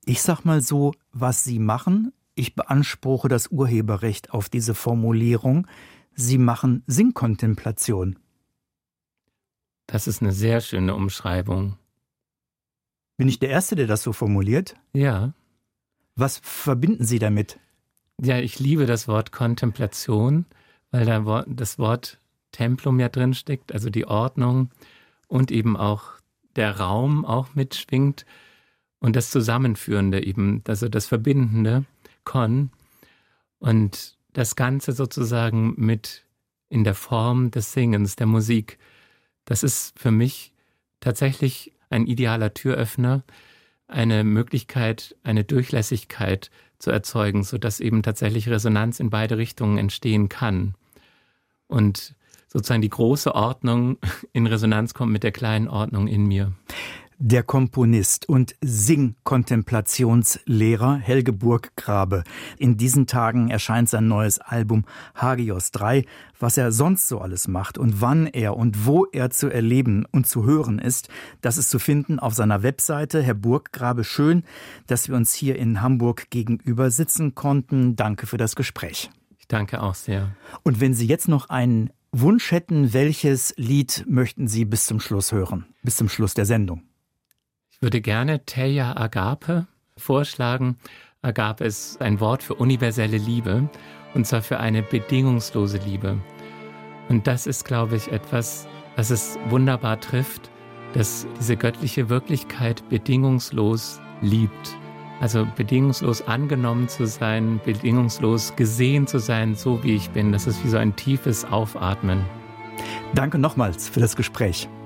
Ich sag mal so, was Sie machen, ich beanspruche das Urheberrecht auf diese Formulierung, Sie machen Singkontemplation. Das ist eine sehr schöne Umschreibung. Bin ich der Erste, der das so formuliert? Ja. Was verbinden Sie damit? Ja, ich liebe das Wort Kontemplation, weil da das Wort Templum ja drin steckt, also die Ordnung und eben auch der Raum auch mitschwingt und das Zusammenführende eben, also das Verbindende, Kon, und das Ganze sozusagen mit in der Form des Singens, der Musik. Das ist für mich tatsächlich ein idealer Türöffner, eine Möglichkeit, eine Durchlässigkeit zu erzeugen, sodass eben tatsächlich Resonanz in beide Richtungen entstehen kann. Und sozusagen die große Ordnung in Resonanz kommt mit der kleinen Ordnung in mir. Der Komponist und Singkontemplationslehrer Helge Burggrabe. In diesen Tagen erscheint sein neues Album Hagios 3. Was er sonst so alles macht und wann er und wo er zu erleben und zu hören ist, das ist zu finden auf seiner Webseite. Herr Burggrabe, schön, dass wir uns hier in Hamburg gegenüber sitzen konnten. Danke für das Gespräch. Ich danke auch sehr. Und wenn Sie jetzt noch einen Wunsch hätten, welches Lied möchten Sie bis zum Schluss hören, bis zum Schluss der Sendung? Ich würde gerne Theia Agape vorschlagen. Agape ist ein Wort für universelle Liebe, und zwar für eine bedingungslose Liebe. Und das ist, glaube ich, etwas, was es wunderbar trifft, dass diese göttliche Wirklichkeit bedingungslos liebt. Also bedingungslos angenommen zu sein, bedingungslos gesehen zu sein, so wie ich bin. Das ist wie so ein tiefes Aufatmen. Danke nochmals für das Gespräch.